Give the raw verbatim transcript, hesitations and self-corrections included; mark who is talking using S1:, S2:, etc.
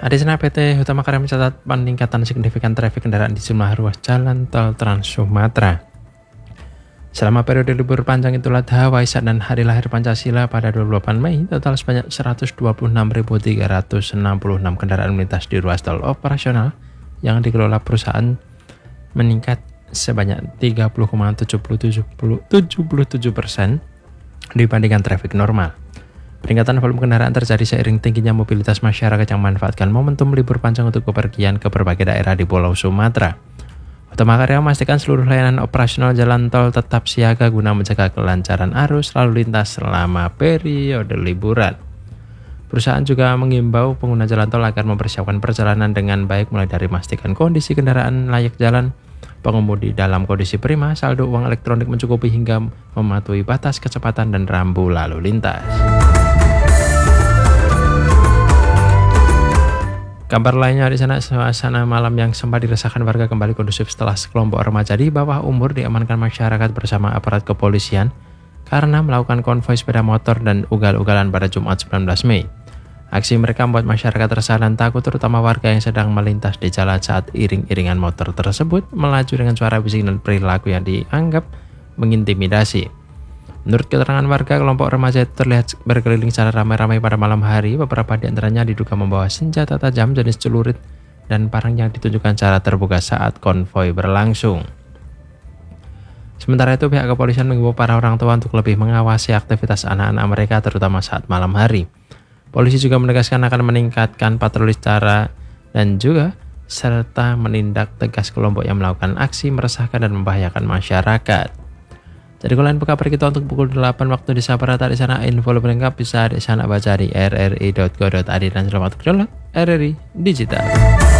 S1: Di sana P T Hutama Karya mencatat peningkatan signifikan trafik kendaraan di sejumlah ruas jalan tol Trans Sumatera. Selama periode libur panjang Idul Adha, Waisak dan Hari Lahir Pancasila pada dua puluh delapan Mei, total sebanyak seratus dua puluh enam ribu tiga ratus enam puluh enam kendaraan melintas di ruas tol operasional yang dikelola perusahaan meningkat sebanyak tiga puluh koma tujuh tujuh persen dibandingkan trafik normal. Peningkatan volume kendaraan terjadi seiring tingginya mobilitas masyarakat yang memanfaatkan momentum libur panjang untuk bepergian ke berbagai daerah di Pulau Sumatera. Hutama Karya memastikan seluruh layanan operasional jalan tol tetap siaga guna menjaga kelancaran arus lalu lintas selama periode liburan. Perusahaan juga mengimbau pengguna jalan tol agar mempersiapkan perjalanan dengan baik, mulai dari memastikan kondisi kendaraan layak jalan, pengemudi dalam kondisi prima, saldo uang elektronik mencukupi hingga mematuhi batas kecepatan dan rambu lalu lintas. Kabar lainnya di sana, suasana malam yang sempat dirasakan warga kembali kondusif setelah sekelompok remaja di bawah umur diamankan masyarakat bersama aparat kepolisian karena melakukan konvoi sepeda motor dan ugal-ugalan pada Jumat sembilan belas Mei. Aksi mereka membuat masyarakat resah dan takut, terutama warga yang sedang melintas di jalan saat iring-iringan motor tersebut melaju dengan suara bising dan perilaku yang dianggap mengintimidasi. Menurut keterangan warga, kelompok remaja itu terlihat berkeliling secara ramai-ramai pada malam hari. Beberapa di antaranya diduga membawa senjata tajam jenis celurit dan parang yang ditunjukkan secara terbuka saat konvoi berlangsung. Sementara itu, pihak kepolisian mengimbau para orang tua untuk lebih mengawasi aktivitas anak-anak mereka, terutama saat malam hari. Polisi juga menegaskan akan meningkatkan patroli secara dan juga serta menindak tegas kelompok yang melakukan aksi meresahkan dan membahayakan masyarakat. Jadi kalau kalian buka kabar kita untuk pukul delapan waktu di Saparata, di sana info lebih lengkap bisa di sana baca di r r i dot go dot i d dan selamat download R R I Digital.